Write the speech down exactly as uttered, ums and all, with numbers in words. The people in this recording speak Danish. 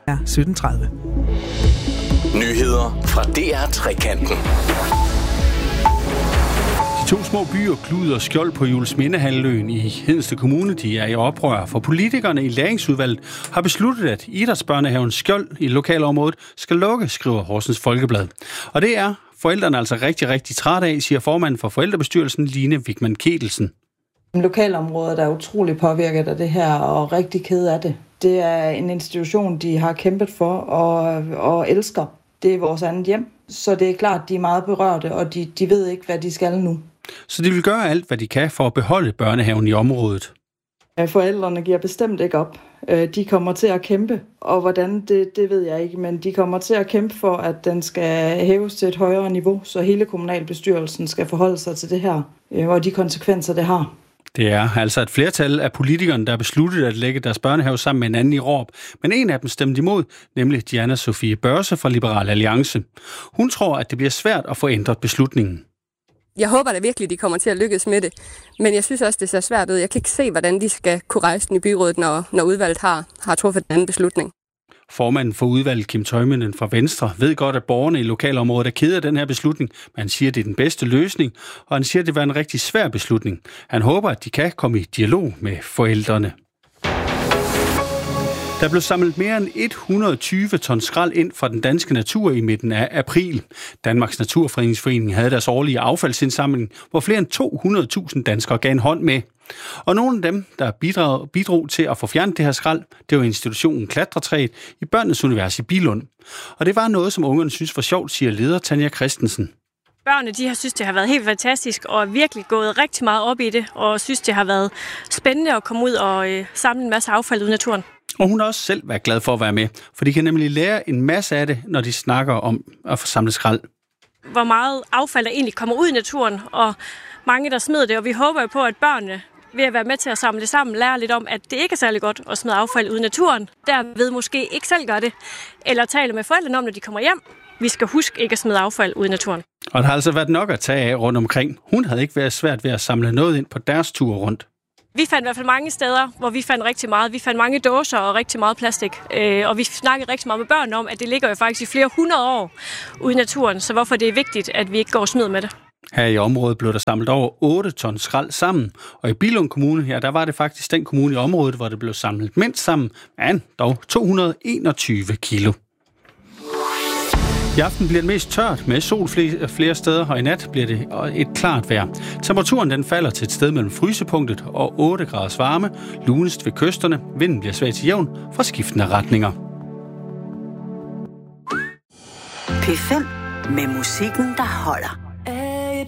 er sytten tredive. Nyheder fra D R Trekanten. De to små byer, Klud og Skjold på Juelsmindehalvøen i Hedensted Kommune, de er i oprør, for politikerne i læringsudvalget har besluttet, at idrætsbørnehaven Skjold i lokalområdet skal lukke, skriver Horsens Folkeblad. Og det er forældrene altså rigtig, rigtig trætte af, siger formanden for forældrebestyrelsen, Line Wigman Kedelsen. Lokalområdet er utrolig påvirket af det her og rigtig ked af det. Det er en institution, de har kæmpet for og, og elsker. Det er vores andet hjem, så det er klart, de er meget berørte, og de, de ved ikke, hvad de skal nu. Så de vil gøre alt, hvad de kan for at beholde børnehaven i området. Forældrene giver bestemt ikke op. De kommer til at kæmpe, og hvordan, det, det ved jeg ikke, men de kommer til at kæmpe for, at den skal hæves til et højere niveau, så hele kommunalbestyrelsen skal forholde sig til det her, og de konsekvenser, det har. Det er altså et flertal af politikerne, der har besluttet at lægge deres børnehave sammen med en anden i Råb. Men en af dem stemte imod, nemlig Diana Sofie Børse fra Liberal Alliance. Hun tror, at det bliver svært at få ændret beslutningen. Jeg håber da virkelig, de kommer til at lykkes med det. Men jeg synes også, det ser svært ud. Jeg kan ikke se, hvordan de skal kunne rejse den i byrådet, når, når udvalget har, har truffet en anden beslutning. Formanden for udvalget, Kim Tøjminen fra Venstre, ved godt, at borgerne i lokalområdet er kede af den her beslutning, men han siger, at det er den bedste løsning, og han siger, at det var en rigtig svær beslutning. Han håber, at de kan komme i dialog med forældrene. Der blev samlet mere end et hundrede og tyve ton skrald ind fra den danske natur i midten af april. Danmarks Naturfredningsforening havde deres årlige affaldsindsamling, hvor flere end to hundrede tusind danskere gav en hånd med. Og nogle af dem, der bidrog, bidrog til at få fjernet det her skrald, det var institutionen Klatretræet i Børnenes Univers i Billund. Og det var noget, som ungerne synes var sjovt, siger leder Tanja Christensen. Børnene de har synes, det har været helt fantastisk og er virkelig gået rigtig meget op i det, og synes, det har været spændende at komme ud og øh, samle en masse affald ud i naturen. Og hun har også selv været glad for at være med, for de kan nemlig lære en masse af det, når de snakker om at få samlet skrald. Hvor meget affald der egentlig kommer ud i naturen, og mange, der smider det, og vi håber jo på, at børnene ved at være med til at samle det sammen, lærer lidt om, at det ikke er særlig godt at smide affald ud i naturen. Derved måske ikke selv gør det, eller tale med forældrene om, når de kommer hjem. Vi skal huske ikke at smide affald ud i naturen. Og der har altså været nok at tage af rundt omkring. Hun havde ikke været svært ved at samle noget ind på deres tur rundt. Vi fandt i hvert fald mange steder, hvor vi fandt rigtig meget. Vi fandt mange dåser og rigtig meget plastik. Øh, og vi snakkede rigtig meget med børnene om, at det ligger jo faktisk i flere hundrede år ude i naturen. Så hvorfor det er vigtigt, at vi ikke går og smider med det. Her i området blev der samlet over otte ton skrald sammen. Og i Billund Kommune, ja, der var det faktisk den kommune i området, hvor det blev samlet mindst sammen, men dog to hundrede og enogtyve kilo. I aften bliver det mest tørt med sol flere steder, og i nat bliver det et klart vejr. Temperaturen den falder til et sted mellem frysepunktet og otte graders varme, lunest ved kysterne. Vinden bliver svag til jævn fra skiftende retninger. P fem med musikken, der holder.